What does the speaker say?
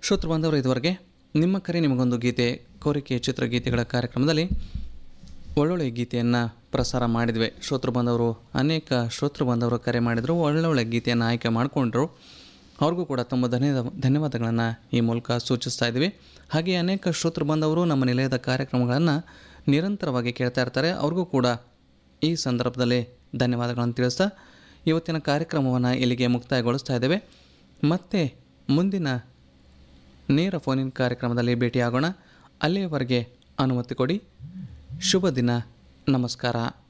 ಶ್ರೋತೃ ಬಾಂಧವರು, ಇದುವರೆಗೆ ನಿಮ್ಮ ಕರೆ ನಿಮಗೊಂದು ಗೀತೆ ಕೋರಿಕೆ ಚಿತ್ರಗೀತೆಗಳ ಕಾರ್ಯಕ್ರಮದಲ್ಲಿ ಒಳ್ಳೊಳ್ಳೆ ಗೀತೆಯನ್ನು ಪ್ರಸಾರ ಮಾಡಿದ್ವಿ. ಅನೇಕ ಶ್ರೋತೃ ಬಾಂಧವರು ಕರೆ ಮಾಡಿದರು, ಒಳ್ಳೊಳ್ಳೆ ಗೀತೆಯನ್ನು ಆಯ್ಕೆ ಮಾಡಿಕೊಂಡ್ರು. ಅವ್ರಿಗೂ ಕೂಡ ತುಂಬ ಧನ್ಯವಾದಗಳನ್ನು ಈ ಮೂಲಕ ಸೂಚಿಸ್ತಾ ಇದ್ದೀವಿ. ಹಾಗೆ ಅನೇಕ ಶ್ರೋತೃ ಬಾಂಧವರು ನಮ್ಮ ನಿಲಯದ ಕಾರ್ಯಕ್ರಮಗಳನ್ನು ನಿರಂತರವಾಗಿ ಕೇಳ್ತಾ ಇರ್ತಾರೆ. ಅವ್ರಿಗೂ ಕೂಡ ಈ ಸಂದರ್ಭದಲ್ಲಿ ಧನ್ಯವಾದಗಳನ್ನು ತಿಳಿಸ್ತಾ ಇವತ್ತಿನ ಕಾರ್ಯಕ್ರಮವನ್ನು ಇಲ್ಲಿಗೆ ಮುಕ್ತಾಯಗೊಳಿಸ್ತಾ ಇದ್ದೇವೆ. ಮತ್ತೆ ಮುಂದಿನ ನೇರ ಫೋನಿನ ಕಾರ್ಯಕ್ರಮದಲ್ಲಿ ಭೇಟಿಯಾಗೋಣ. ಅಲ್ಲಿಯವರೆಗೆ ಅನುಮತಿ ಕೊಡಿ. ಶುಭ ದಿನ. ನಮಸ್ಕಾರ.